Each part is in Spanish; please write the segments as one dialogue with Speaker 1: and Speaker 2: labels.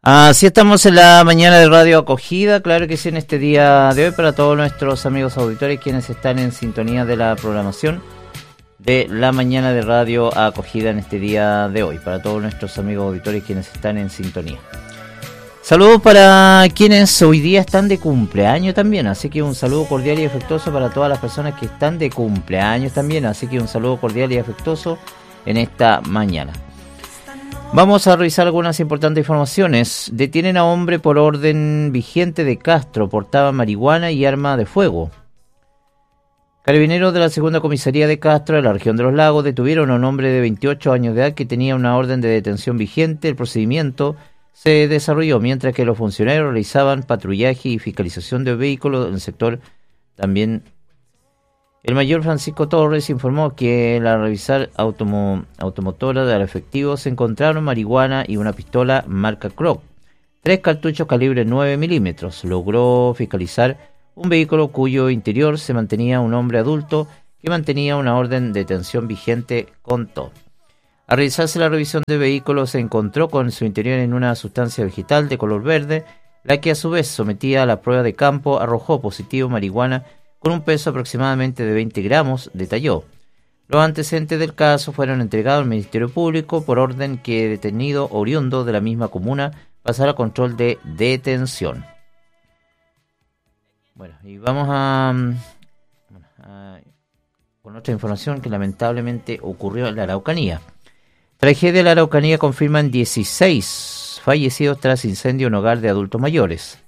Speaker 1: Así estamos en la mañana de Radio Acogida, claro que sí, en este día de hoy para todos nuestros amigos auditores quienes están en sintonía de la programación de la mañana de Radio Acogida en este día de hoy, para todos nuestros amigos auditores quienes están en sintonía. Saludos para quienes hoy día están de cumpleaños también, así que un saludo cordial y afectuoso para todas las personas que están de cumpleaños también, así que un saludo cordial y afectuoso en esta mañana. Vamos a revisar algunas importantes informaciones. Detienen a hombre por orden vigente de Castro, portaba marihuana y arma de fuego. Carabineros de la segunda comisaría de Castro, de la región de Los Lagos, detuvieron a un hombre de 28 años de edad que tenía una orden de detención vigente. El procedimiento se desarrolló mientras que los funcionarios realizaban patrullaje y fiscalización de vehículos en el sector. También el mayor Francisco Torres informó que al revisar automotora del efectivo se encontraron marihuana y una pistola marca Glock, 3 cartuchos calibre 9 milímetros. Logró fiscalizar un vehículo cuyo interior se mantenía un hombre adulto que mantenía una orden de detención vigente, contó. Al realizarse la revisión del vehículo se encontró con su interior en una sustancia vegetal de color verde, la que a su vez sometida a la prueba de campo arrojó positivo marihuana con un peso aproximadamente de 20 gramos, detalló. Los antecedentes del caso fueron entregados al Ministerio Público por orden que detenido oriundo de la misma comuna pasara a control de detención. Bueno, y vamos con otra información que lamentablemente ocurrió en la Araucanía. Tragedia de la Araucanía, confirman 16 fallecidos tras incendio en hogar de adultos mayores.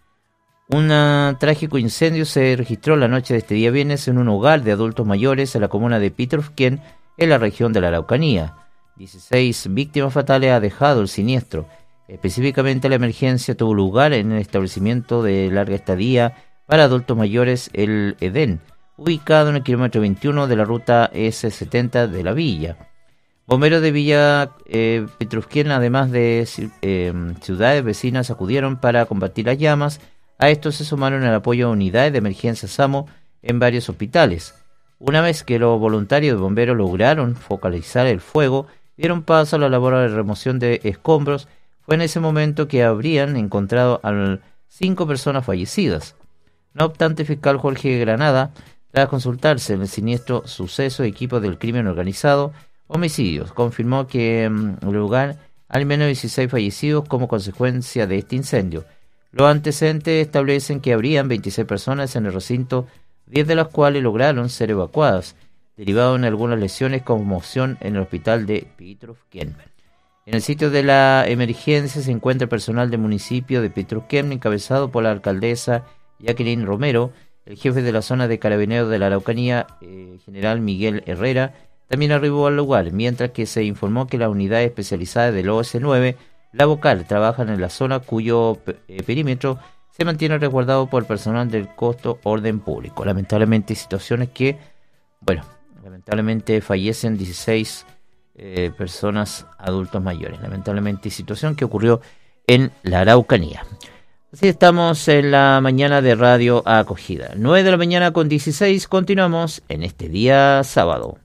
Speaker 1: Un trágico incendio se registró la noche de este día viernes en un hogar de adultos mayores en la comuna de Pitrufquén, en la región de la Araucanía. 16 víctimas fatales ha dejado el siniestro. Específicamente la emergencia tuvo lugar en el establecimiento de larga estadía para adultos mayores El Edén, ubicado en el kilómetro 21 de la ruta S70 de la villa. Bomberos de Villa Pitrufquén, además de ciudades vecinas, acudieron para combatir las llamas. A esto se sumaron el apoyo a unidades de emergencia SAMU en varios hospitales. Una vez que los voluntarios de bomberos lograron focalizar el fuego, dieron paso a la labor de remoción de escombros. Fue en ese momento que habrían encontrado a 5 personas fallecidas. No obstante, el fiscal Jorge Granada, tras consultarse en el siniestro suceso, equipo del crimen organizado, homicidios, confirmó que en el lugar hay al menos 16 fallecidos como consecuencia de este incendio. Los antecedentes establecen que habrían 26 personas en el recinto, 10 de las cuales lograron ser evacuadas, derivado en algunas lesiones con conmoción en el hospital de Pitrufquén. En el sitio de la emergencia se encuentra el personal del municipio de Pitrufquén, encabezado por la alcaldesa Jacqueline Romero, el jefe de la zona de Carabineros de la Araucanía, general Miguel Herrera, también arribó al lugar, mientras que se informó que las unidades especializadas del OS9, la vocal, trabajan en la zona cuyo perímetro se mantiene resguardado por el personal del costo orden público. Lamentablemente situaciones que, lamentablemente fallecen 16 personas adultos mayores. Lamentablemente situación que ocurrió en la Araucanía. Así estamos en la mañana de Radio Acogida. 9 de la mañana con 16, continuamos en este día sábado.